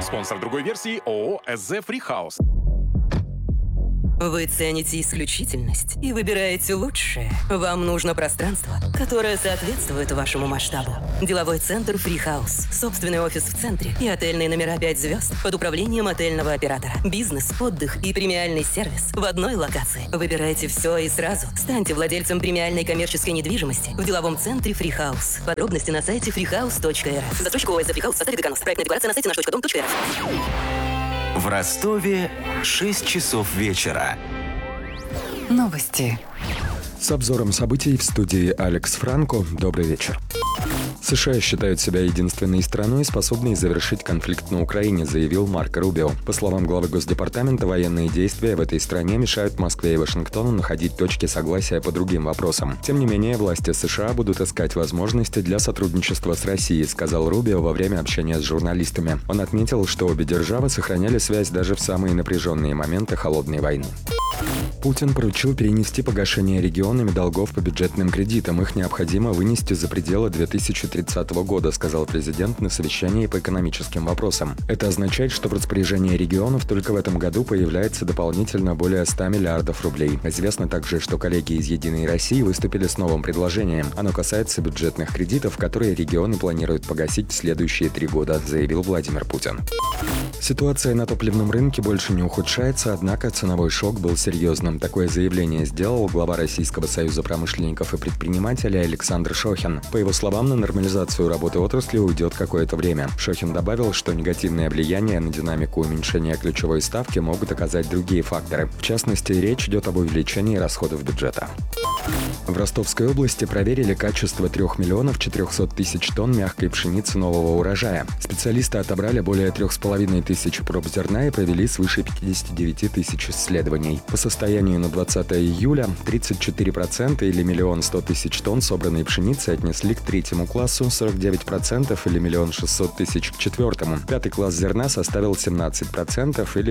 Спонсор другой версии ООО «СЗ Фрихаус». Вы цените исключительность и выбираете лучшее. Вам нужно пространство, которое соответствует вашему масштабу. Деловой центр «Фрихаус». Собственный офис в центре и отельные номера 5 звезд под управлением отельного оператора. Бизнес, отдых и премиальный сервис в одной локации. Выбирайте все и сразу. Станьте владельцем премиальной коммерческой недвижимости в деловом центре «Фрихаус». Подробности на сайте freehouse.rf. Застройщик ООО «СЗ Фрихаус». Составит Гаганус. Проектная декларация на сайте наш.дом.рф. В Ростове 6 часов вечера. Новости. С обзором событий в студии Алекс Франко. Добрый вечер. США считают себя единственной страной, способной завершить конфликт на Украине, заявил Марко Рубио. По словам главы Госдепартамента, военные действия в этой стране мешают Москве и Вашингтону находить точки согласия по другим вопросам. Тем не менее, власти США будут искать возможности для сотрудничества с Россией, сказал Рубио во время общения с журналистами. Он отметил, что обе державы сохраняли связь даже в самые напряженные моменты холодной войны. Путин поручил перенести погашение регионами долгов по бюджетным кредитам. Их необходимо вынести за пределы 2030 года, сказал президент на совещании по экономическим вопросам. Это означает, что в распоряжении регионов только в этом году появляется дополнительно более 100 миллиардов рублей. Известно также, что коллеги из «Единой России» выступили с новым предложением. Оно касается бюджетных кредитов, которые регионы планируют погасить в следующие 3 года, заявил Владимир Путин. Ситуация на топливном рынке больше не ухудшается, однако ценовой шок был серьезным. Такое заявление сделал глава Российского союза промышленников и предпринимателей Александр Шохин. По его словам, на нормализацию работы отрасли уйдет какое-то время. Шохин добавил, что негативное влияние на динамику уменьшения ключевой ставки могут оказать другие факторы. В частности, речь идет об увеличении расходов бюджета. В Ростовской области проверили качество 3 миллионов 400 тысяч тонн мягкой пшеницы нового урожая. Специалисты отобрали более 3,5 тысяч проб зерна и провели свыше 59 тысяч исследований. По состоянию на 20 июля 34% или 1 100 000 тонн собранной пшеницы отнесли к 3-му классу, 49% или 1 600 000 к 4-му. 5-й класс зерна составил 17% или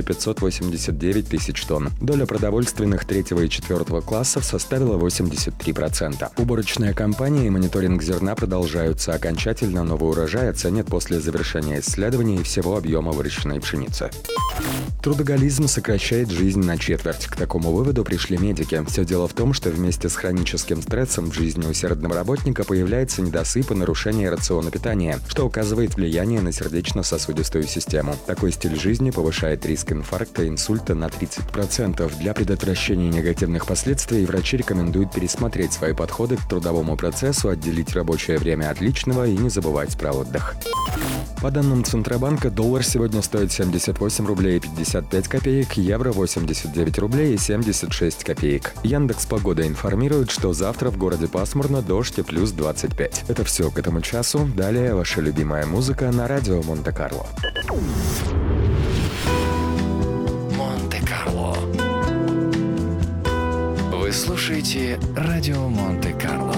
589 тысяч тонн. Доля продовольственных 3-го и 4-го классов составила 83%. Уборочная кампания и мониторинг зерна продолжаются. Окончательно новый урожай оценят после завершения исследований всего объема выращенной пшеницы. Трудоголизм сокращает жизнь на четверть. К такому выводу пришли медики. Все дело в том, что вместе с хроническим стрессом в жизни усердного работника появляется недосып и нарушение рациона питания, что оказывает влияние на сердечно-сосудистую систему. Такой стиль жизни повышает риск инфаркта и инсульта на 30%. Для предотвращения негативных последствий врачи рекомендуют пересмотреть свои подходы к трудовому процессу, отделить рабочее время от личного и не забывать про отдых. По данным Центробанка, доллар сегодня стоит 78 рублей 55 копеек, евро 89 рублей и 76 копеек. Яндекс.Погода информирует, что завтра в городе пасмурно, дождь и плюс 25. Это все к этому часу. Далее ваша любимая музыка на радио Монте-Карло. Монте-Карло. Вы слушаете радио Монте-Карло.